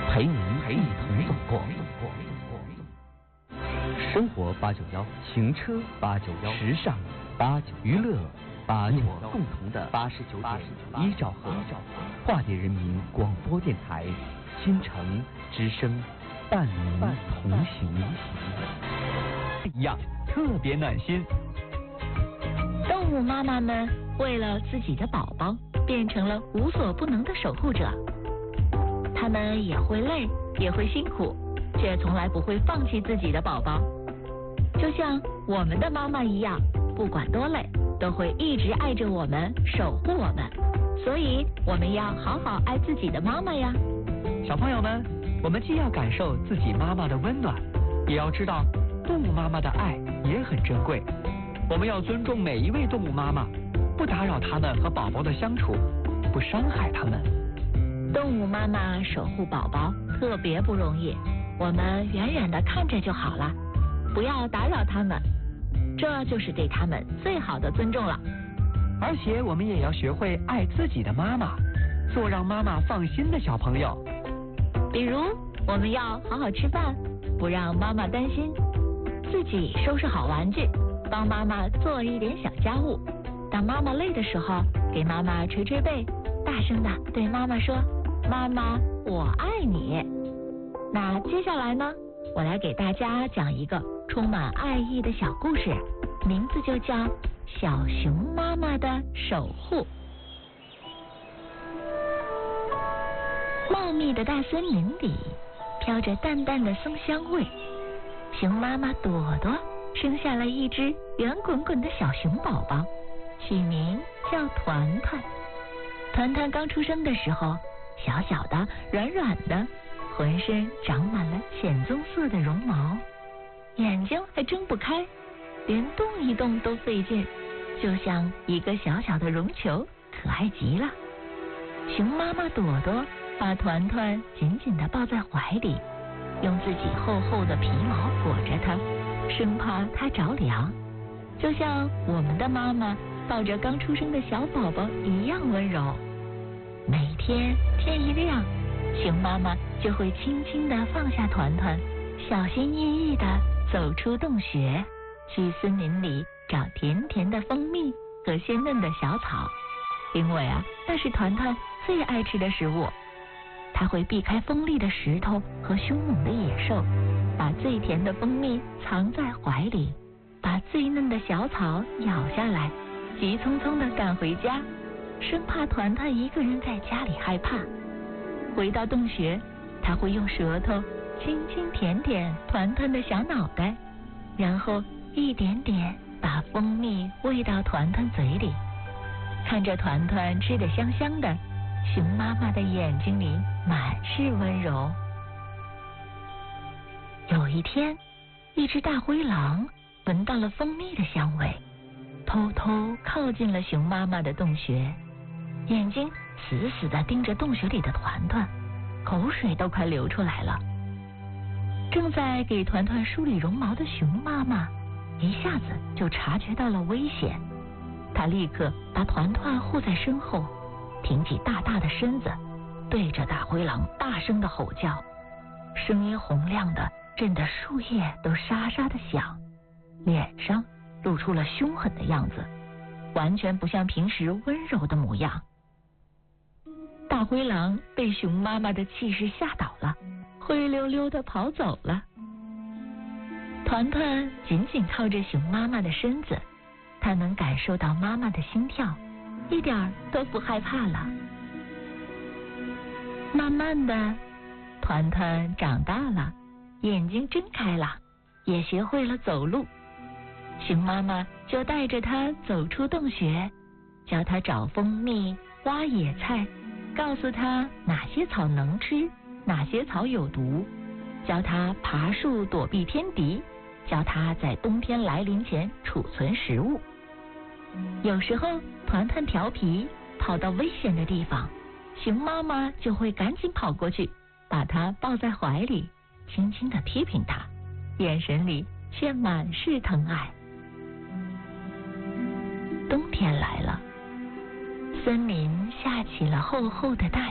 陪您一同走过。生活891，行车891，时尚891，娱乐891，共同的89.1兆赫，化蝶人民广播电台，新城之声，伴您同行。一样特别暖心。 动物妈妈们为了自己的宝宝，变成了无所不能的守护者。她们也会累，也会辛苦，却从来不会放弃自己的宝宝。就像我们的妈妈一样，不管多累，都会一直爱着我们，守护我们。所以我们要好好爱自己的妈妈呀。 小朋友们，我们既要感受自己妈妈的温暖，也要知道动物妈妈的爱也很珍贵。我们要尊重每一位动物妈妈，不打扰她们和宝宝的相处，不伤害她们。 动物妈妈守护宝宝特别不容易，我们远远地看着就好了，不要打扰他们，这就是对他们最好的尊重了。 而且我们也要学会爱自己的妈妈，做让妈妈放心的小朋友。 比如我们要好好吃饭，不让妈妈担心，自己收拾好玩具，帮妈妈做一点小家务。当妈妈累的时候，给妈妈捶捶背，大声地对妈妈说：妈妈，我爱你。那接下来呢，我来给大家讲一个充满爱意的小故事，名字就叫小熊妈妈的守护。茂密的大森林里飘着淡淡的松香味，熊妈妈朵朵生下了一只圆滚滚的小熊宝宝，取名叫团团。团团刚出生的时候，小小的软软的，浑身长满了浅棕色的绒毛，眼睛还睁不开，连动一动都费劲，就像一个小小的绒球，可爱极了。熊妈妈朵朵把团团紧紧地抱在怀里，用自己厚厚的皮毛裹着它，生怕它着凉，就像我们的妈妈抱着刚出生的小宝宝一样温柔。每天天一亮，熊妈妈就会轻轻地放下团团，小心翼翼地走出洞穴，去森林里找甜甜的蜂蜜和鲜嫩的小草，因为那是团团最爱吃的食物。它会避开锋利的石头和凶猛的野兽，把最甜的蜂蜜藏在怀里，把最嫩的小草咬下来，急匆匆地赶回家，生怕团团一个人在家里害怕。回到洞穴，他会用舌头轻轻舔舔团团的小脑袋，然后一点点把蜂蜜喂到团团嘴里。看着团团吃得香香的，熊妈妈的眼睛里满是温柔。有一天，一只大灰狼闻到了蜂蜜的香味，偷偷靠近了熊妈妈的洞穴，眼睛死死地盯着洞穴里的团团，口水都快流出来了。正在给团团梳理绒毛的熊妈妈一下子就察觉到了危险，她立刻把团团护在身后，挺起大大的身子，对着大灰狼大声地吼叫，声音洪亮的震得树叶都沙沙地响，脸上露出了凶狠的样子，完全不像平时温柔的模样。大灰狼被熊妈妈的气势吓倒了，灰溜溜地跑走了。团团紧紧靠着熊妈妈的身子，他能感受到妈妈的心跳，一点儿都不害怕了。慢慢的，团团长大了，眼睛睁开了，也学会了走路。熊妈妈就带着它走出洞穴，教它找蜂蜜、挖野菜，告诉它哪些草能吃，哪些草有毒，教它爬树躲避天敌，教它在冬天来临前储存食物。有时候团团调皮，跑到危险的地方，熊妈妈就会赶紧跑过去，把它抱在怀里，轻轻地批评它，眼神里却满是疼爱。冬天来了，森林下起了厚厚的大